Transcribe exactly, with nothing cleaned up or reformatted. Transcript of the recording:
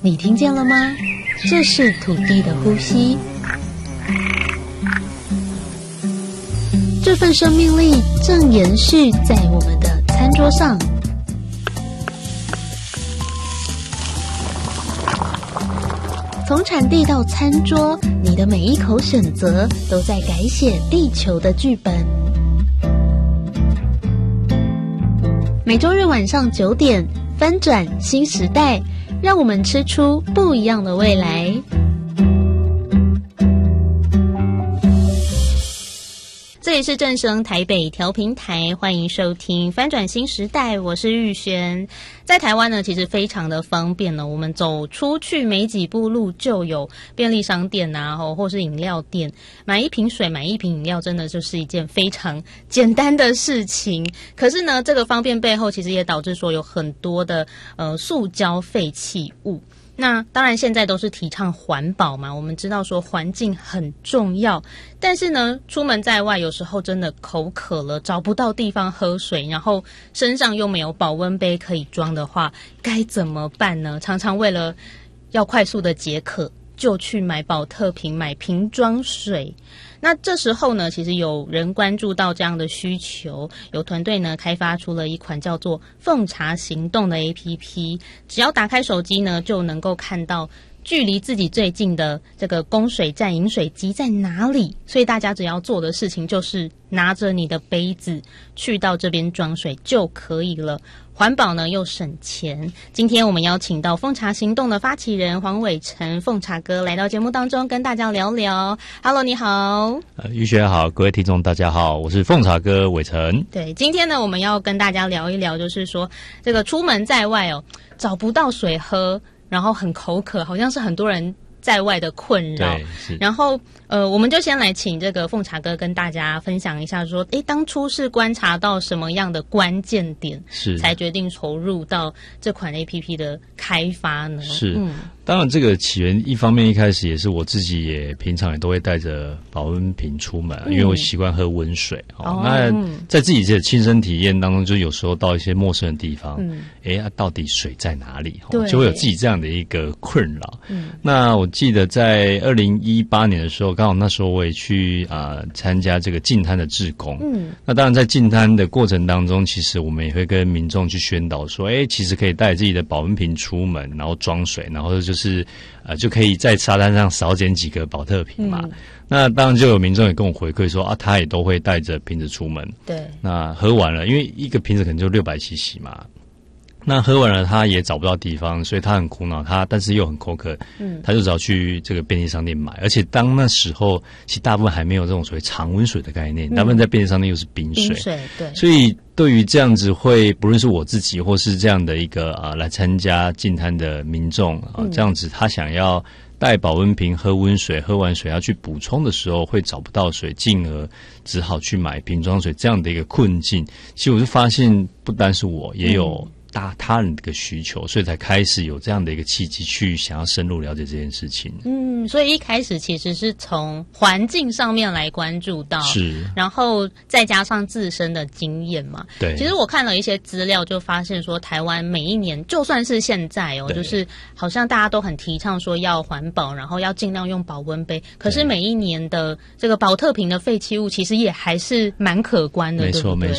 你听见了吗？这是土地的呼吸，这份生命力正延续在我们的餐桌上。从产地到餐桌，你的每一口选择都在改写地球的剧本。每周日晚上九点，翻转新时代，让我们吃出不一样的未来。这里是正声台北调频台，欢迎收听翻转新时代，我是玉璇。在台湾呢，其实非常的方便呢，我们走出去没几步路就有便利商店啊，或是饮料店，买一瓶水买一瓶饮料真的就是一件非常简单的事情。可是呢，这个方便背后其实也导致说有很多的呃塑胶废弃物。那当然现在都是提倡环保嘛，我们知道说环境很重要，但是呢出门在外有时候真的口渴了，找不到地方喝水，然后身上又没有保温杯可以装的话，该怎么办呢？常常为了要快速的解渴，就去买保特瓶买瓶装水。那这时候呢，其实有人关注到这样的需求，有团队呢开发出了一款叫做奉茶行动的 A P P， 只要打开手机呢，就能够看到距离自己最近的这个供水站饮水机在哪里，所以大家只要做的事情就是拿着你的杯子去到这边装水就可以了，环保呢又省钱。今天我们邀请到奉茶行动的发起人黄伟成奉茶哥来到节目当中跟大家聊聊。 Hello 你好。 呃，玉璇好，各位听众大家好，我是奉茶哥伟成。 对，今天呢我们要跟大家聊一聊，就是说这个出门在外哦，找不到水喝，然后很口渴，好像是很多人在外的困扰。然后呃，我们就先来请这个奉茶哥跟大家分享一下说，诶，当初是观察到什么样的关键点，是才决定投入到这款 A P P 的开发呢？ 是，嗯，当然这个起源一方面一开始也是我自己也平常也都会带着保温瓶出门，嗯，因为我习惯喝温水。哦，那在自己的亲身体验当中，就有时候到一些陌生的地方，嗯，诶，啊，到底水在哪里？就会有自己这样的一个困扰。嗯，那我记得在二零一八年的时候，刚好那时候我也去啊、呃、参加这个净滩的志工。嗯，那当然在净滩的过程当中，其实我们也会跟民众去宣导说，哎，其实可以带自己的保温瓶出门，然后装水，然后就是呃就可以在沙滩上少捡几个保特瓶嘛。嗯，那当然就有民众也跟我回馈说啊，他也都会带着瓶子出门。对，那喝完了，因为一个瓶子可能就六百 C C 嘛。那喝完了他也找不到地方，所以他很苦恼，他但是又很口渴，嗯，他就只好去这个便利商店买。而且当那时候其实大部分还没有这种所谓常温水的概念，大部分在便利商店又是冰水，冰水对。所以对于这样子会不论是我自己或是这样的一个啊、呃、来参加净滩的民众啊、呃，这样子他想要带保温瓶喝温水，喝完水要去补充的时候会找不到水，进而只好去买瓶装水这样的一个困境。其实我就发现不单是我，也有、嗯大他人的一个需求，所以才开始有这样的一个契机去想要深入了解这件事情。 嗯，所以一开始其实是从环境上面来关注到，是，然后再加上自身的经验嘛。对，其实我看了一些资料，就发现说台湾每一年，就算是现在哦，就是好像大家都很提倡说要环保，然后要尽量用保温杯，可是每一年的这个保特瓶的废弃物其实也还是蛮可观的，没错没错。